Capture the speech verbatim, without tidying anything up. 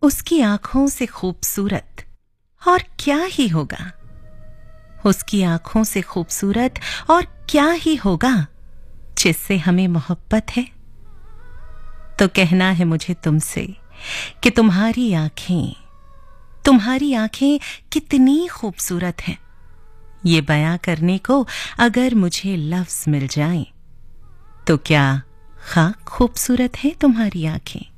उसकी आंखों से खूबसूरत और क्या ही होगा, उसकी आंखों से खूबसूरत और क्या ही होगा जिससे हमें मोहब्बत है। तो कहना है मुझे तुमसे कि तुम्हारी आंखें तुम्हारी आंखें कितनी खूबसूरत हैं, ये बयां करने को अगर मुझे लफ्ज मिल जाएं, तो क्या खाक खूबसूरत है तुम्हारी आंखें।